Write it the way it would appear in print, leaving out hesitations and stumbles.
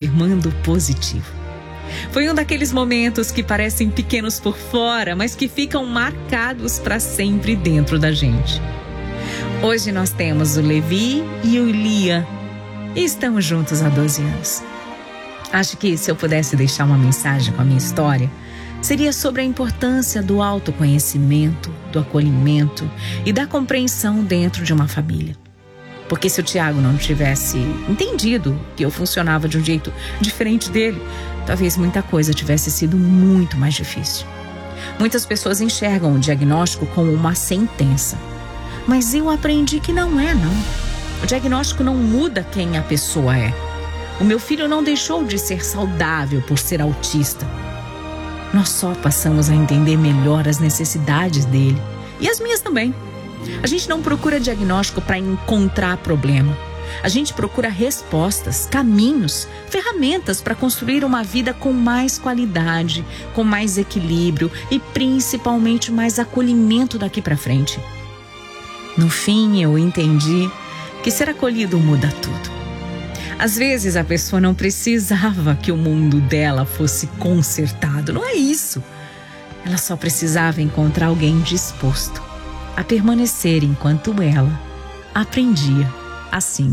afirmando positivo. Foi um daqueles momentos que parecem pequenos por fora, mas que ficam marcados para sempre dentro da gente. Hoje nós temos o Levi e o Liam e estamos juntos há 12 anos. Acho que se eu pudesse deixar uma mensagem com a minha história, seria sobre a importância do autoconhecimento, do acolhimento e da compreensão dentro de uma família. Porque se o Tiago não tivesse entendido que eu funcionava de um jeito diferente dele, talvez muita coisa tivesse sido muito mais difícil. Muitas pessoas enxergam o diagnóstico como uma sentença. Mas eu aprendi que não é, não. O diagnóstico não muda quem a pessoa é. O meu filho não deixou de ser saudável por ser autista. Nós só passamos a entender melhor as necessidades dele. E as minhas também. A gente não procura diagnóstico para encontrar problema. A gente procura respostas, caminhos, ferramentas para construir uma vida com mais qualidade, com mais equilíbrio e principalmente mais acolhimento daqui para frente. No fim, eu entendi que ser acolhido muda tudo. Às vezes a pessoa não precisava que o mundo dela fosse consertado, não é isso. Ela só precisava encontrar alguém disposto a permanecer enquanto ela aprendia assim.